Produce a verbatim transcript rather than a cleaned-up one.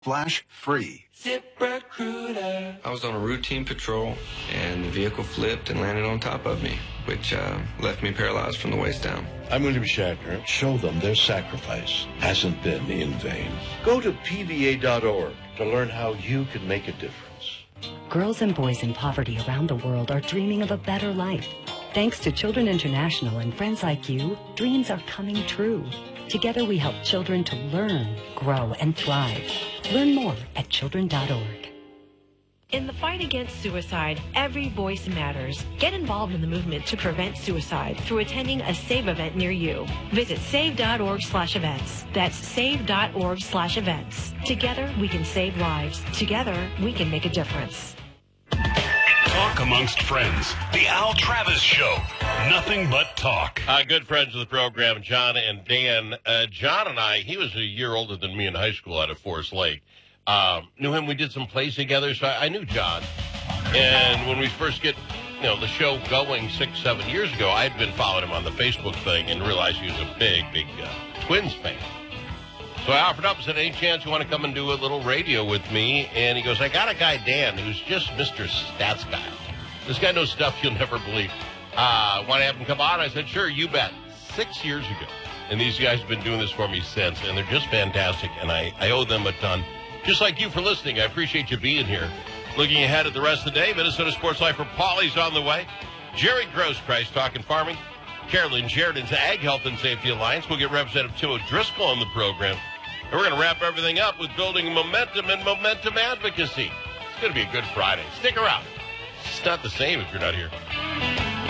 Flash free. ZipRecruiter. I was on a routine patrol, and the vehicle flipped and landed on top of me, which uh, left me paralyzed from the waist down. I'm William Shatner. Show them their sacrifice hasn't been in vain. Go to P V A dot org to learn how you can make a difference. Girls and boys in poverty around the world are dreaming of a better life. Thanks to Children International and friends like you, dreams are coming true. Together we help children to learn, grow, and thrive. Learn more at children dot org. In the fight against suicide, every voice matters. Get involved in the movement to prevent suicide through attending a SAVE event near you. Visit save dot org slash events. That's save dot org slash events. Together, we can save lives. Together, we can make a difference. Talk amongst friends. The Al Travis Show. Nothing but talk. Uh, good friends of the program, John and Dan. Uh, John and I, he was a year older than me in high school out of Forest Lake. Um, knew him. We did some plays together, so I, I knew John. And when we first get, you know, the show going six, seven years ago, I had been following him on the Facebook thing and realized he was a big, big uh, Twins fan. So I offered up and said, any chance you want to come and do a little radio with me? And he goes, I got a guy, Dan, who's just Mister Stats Guy. This guy knows stuff you'll never believe. Uh, want to have him come on? I said, sure, you bet. Six years ago. And these guys have been doing this for me since, and they're just fantastic, and I, I owe them a ton. Just like you for listening. I appreciate you being here. Looking ahead at the rest of the day, Minnesota Sports Life for Paulie's on the way. Jerry Grosskreis talking farming. Carolyn Sheridan's Ag Health and Safety Alliance. We'll get Representative Tim O'Driscoll on the program. And we're going to wrap everything up with building momentum and momentum advocacy. It's going to be a good Friday. Stick around. It's not the same if you're not here.